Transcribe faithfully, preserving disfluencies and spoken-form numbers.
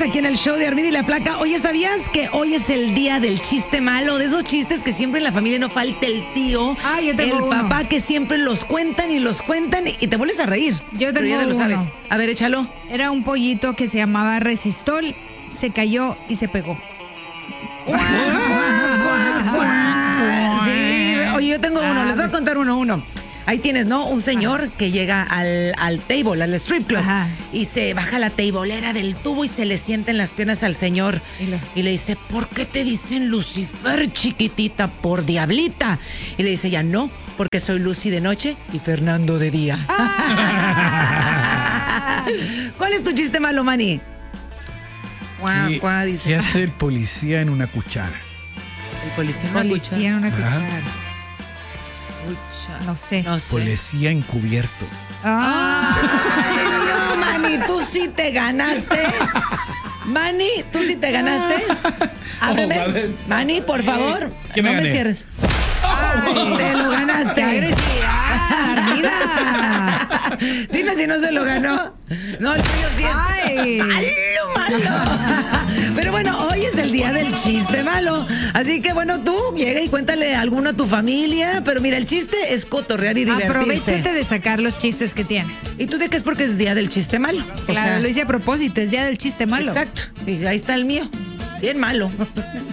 aquí en el show de Armida y la Flaca. Oye, ¿sabías que hoy es el día del chiste malo? De esos chistes que siempre en la familia no falta el tío, ah, yo tengo el uno. papá, que siempre los cuentan y los cuentan y te vuelves a reír. Yo tengo Pero ya te lo sabes. uno. A ver, échalo. Era un pollito que se llamaba Resistol, se cayó y se pegó. Sí, oye, yo tengo uno, les voy a contar uno a uno. Ahí tienes, ¿no? Un señor Ajá. que llega al, al table, al strip club, Ajá. y se baja la tableera del tubo y se le sienta en las piernas al señor. Y, lo... y le dice, ¿por qué te dicen Lucifer, chiquitita? ¿Por diablita? Y le dice, ya no, porque soy Lucy de noche y Fernando de día. Ah. ¿Cuál es tu chiste malo, Manny? ¿Qué, Guau, dice. ¿Qué hace el policía en una cuchara? El policía en una policía cuchara. En una cuchara. No sé. No sé. Policía encubierto. Ah. Ay, no, Manny, tú sí te ganaste. Manny, tú sí te ganaste. Ábreme. Oh, Manny, por favor. ¿Qué me no gané? me cierres. Ay, te lo ganaste. ¡Qué agresividad! Mira. Dime si no se lo ganó. No, el tuyo sí es. Ay. ¡Malo, malo! Pero bueno, hoy es el día del chiste malo. Así que bueno, tú llega y cuéntale a alguno a tu familia. Pero mira, el chiste es cotorrear y divertirse. Aprovechate de sacar los chistes que tienes. ¿Y tú de qué es porque es día del chiste malo? Claro, o sea, lo hice a propósito, es día del chiste malo. Exacto. Y ahí está el mío. Bien malo.